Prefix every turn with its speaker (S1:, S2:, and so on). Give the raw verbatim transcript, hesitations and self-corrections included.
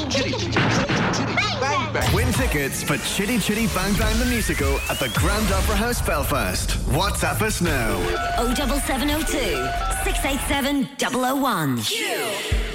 S1: Chitty Chitty Bang Bang.
S2: Win tickets for Chitty Chitty Bang Bang the Musical at the Grand Opera House, Belfast. WhatsApp us now.
S3: oh seven seven oh two, six eight seven, double oh one.